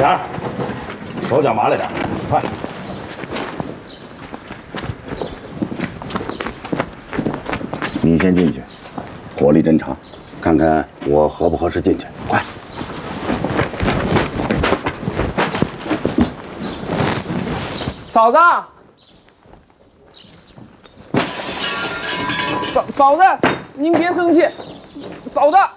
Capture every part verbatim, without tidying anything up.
点儿，手脚麻利点，快！你先进去，火力侦查，看看我合不合适进去。快！ 嫂子，嫂嫂子，您别生气，嫂子。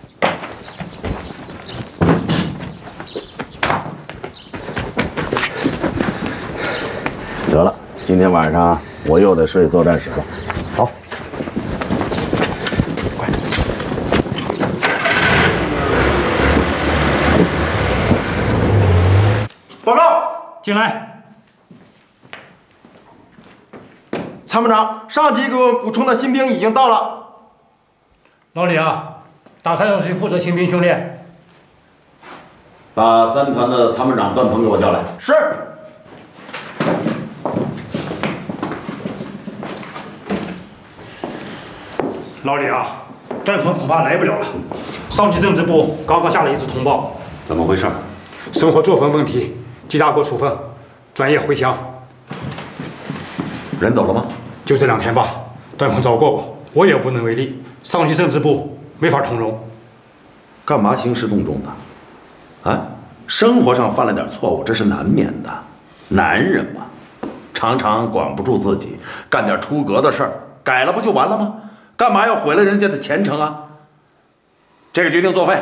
得了，今天晚上我又得睡作战室了。走，快！ 报告， 进来。 参谋长，上级给我补充的新兵已经到了。 老李啊，打算让谁负责新兵训练？ 把三团的参谋长段鹏给我叫来。 是。 老李啊，段鹏恐怕来不了了。上级政治部刚刚下了一次通报， 怎么回事？ 生活作风问题，记大过处分，专业回乡。 人走了吗？ 就这两天吧。段鹏找过我，我也无能为力。上级政治部没法通融。 干嘛兴师动众的？啊，生活上犯了点错误，这是难免的。男人嘛，常常管不住自己，干点出格的事儿，改了不就完了吗？干嘛要毁了人家的前程啊？这个决定作废。